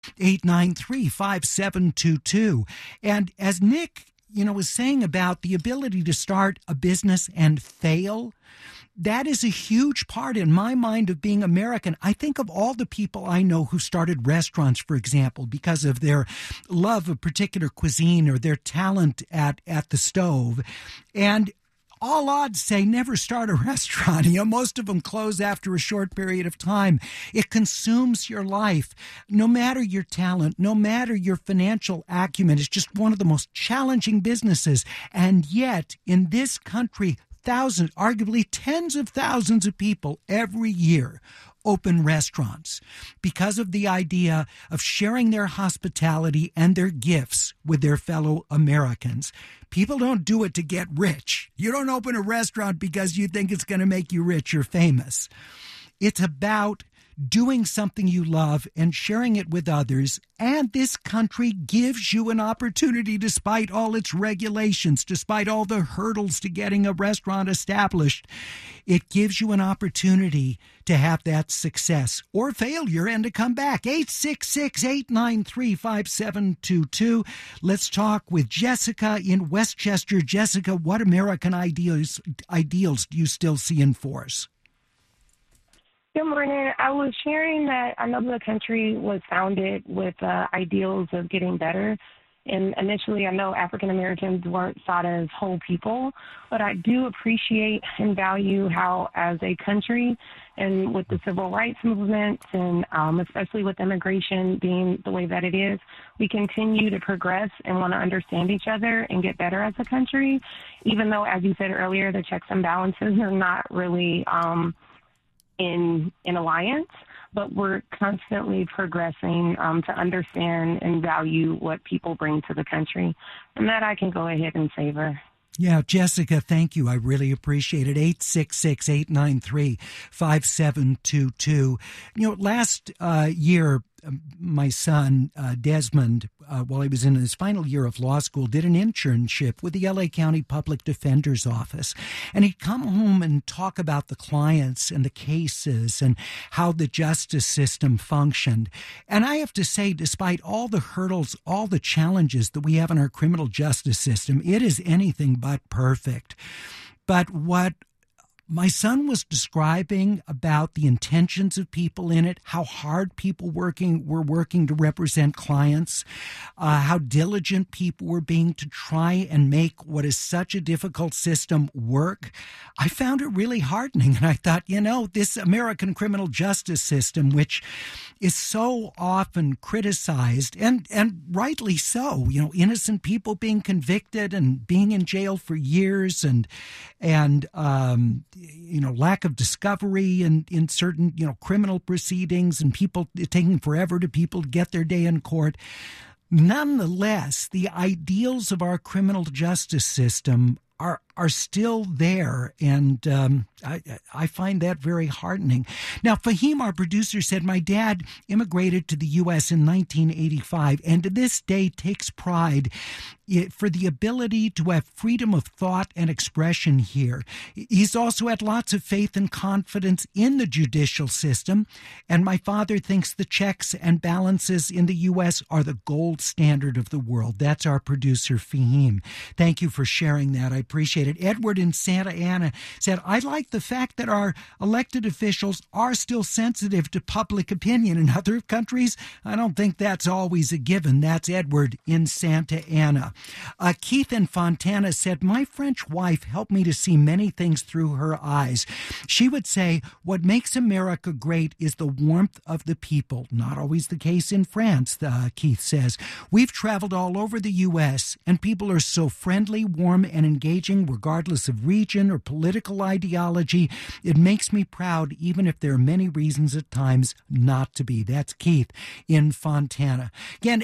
893-5722. And as Nick, was saying about the ability to start a business and fail, that is a huge part in my mind of being American. I think of all the people I know who started restaurants, for example, because of their love of particular cuisine or their talent at the stove. And all odds say never start a restaurant. Most of them close after a short period of time. It consumes your life. No matter your talent, no matter your financial acumen, it's just one of the most challenging businesses. And yet, in this country, thousands, arguably tens of thousands of people every year open restaurants because of the idea of sharing their hospitality and their gifts with their fellow Americans. People don't do it to get rich. You don't open a restaurant because you think it's going to make you rich or famous. It's about doing something you love and sharing it with others. And this country gives you an opportunity, despite all its regulations, despite all the hurdles to getting a restaurant established. It gives you an opportunity to have that success or failure and to come back. 866-893-5722. Let's talk with Jessica in Westchester. Jessica, what American ideals do you still see in force? Good morning. I was sharing that I know the country was founded with ideals of getting better. And initially, I know African Americans weren't thought as whole people, but I do appreciate and value how, as a country, and with the civil rights movement, and especially with immigration being the way that it is, we continue to progress and want to understand each other and get better as a country, even though, as you said earlier, the checks and balances are not really in alliance, but we're constantly progressing to understand and value what people bring to the country. And that I can go ahead and savor. Yeah, Jessica, thank you. I really appreciate it. 866-893-5722. Last year, my son, Desmond, while he was in his final year of law school, did an internship with the LA County Public Defender's Office. And he'd come home and talk about the clients and the cases and how the justice system functioned. And I have to say, despite all the hurdles, all the challenges that we have in our criminal justice system, it is anything but perfect. But what my son was describing about the intentions of people in it, how hard people were working to represent clients, how diligent people were being to try and make what is such a difficult system work. I found it really heartening. And I thought, this American criminal justice system, which is so often criticized, and rightly so, innocent people being convicted and being in jail for years and lack of discovery in certain, criminal proceedings and people taking forever to people to get their day in court. Nonetheless, the ideals of our criminal justice system are still there, and I find that very heartening. Now, Fahim, our producer, said, my dad immigrated to the U.S. in 1985, and to this day takes pride for the ability to have freedom of thought and expression here. He's also had lots of faith and confidence in the judicial system, and my father thinks the checks and balances in the U.S. are the gold standard of the world. That's our producer, Fahim. Thank you for sharing that. I appreciate it. Edward in Santa Ana said, I like the fact that our elected officials are still sensitive to public opinion. In other countries, I don't think that's always a given. That's Edward in Santa Ana. Keith in Fontana said, my French wife helped me to see many things through her eyes. She would say, what makes America great is the warmth of the people. Not always the case in France, Keith says. We've traveled all over the U.S., and people are so friendly, warm, and engaging, regardless of region or political ideology. It makes me proud, even if there are many reasons at times not to be. That's Keith in Fontana. Again,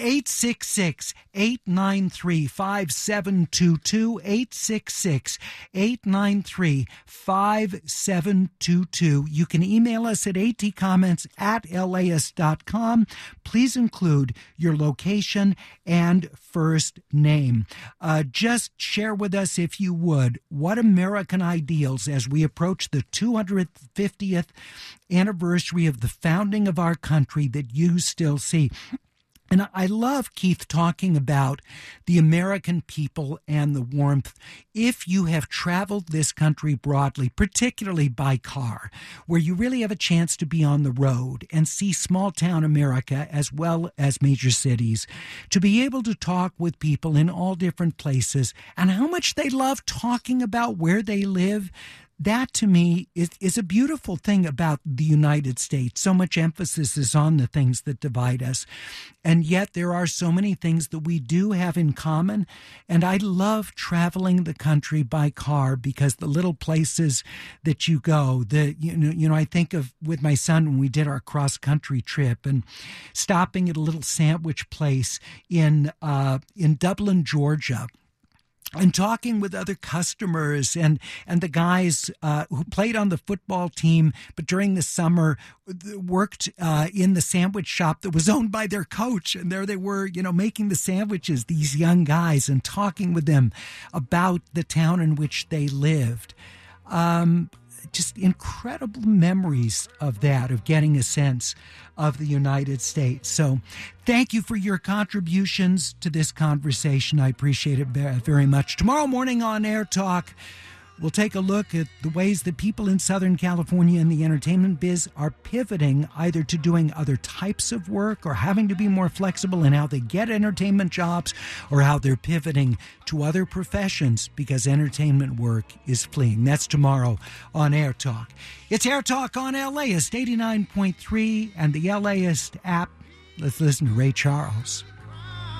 866-893-5722, 866-893-5722. You can email us at atcomments@laist.com. Please include your location and first name. Just share with us, if you would, what American ideals, as we approach the 250th anniversary of the founding of our country, that you still see. And I love Keith talking about the American people and the warmth. If you have traveled this country broadly, particularly by car, where you really have a chance to be on the road and see small town America as well as major cities, to be able to talk with people in all different places and how much they love talking about where they live, that to me is a beautiful thing about the United States. So much emphasis is on the things that divide us. And yet there are so many things that we do have in common. And I love traveling the country by car because the little places that you go, I think of with my son when we did our cross country trip and stopping at a little sandwich place in Dublin, Georgia, and talking with other customers and the guys who played on the football team, but during the summer worked in the sandwich shop that was owned by their coach. And there they were, making the sandwiches, these young guys, and talking with them about the town in which they lived. Just incredible memories of that, of getting a sense of the United States. So thank you for your contributions to this conversation. I appreciate it very much. Tomorrow morning on Air Talk, we'll take a look at the ways that people in Southern California in the entertainment biz are pivoting either to doing other types of work or having to be more flexible in how they get entertainment jobs, or how they're pivoting to other professions because entertainment work is fleeing. That's tomorrow on Air Talk. It's Air Talk on LAist 89.3 and the LAist app. Let's listen to Ray Charles.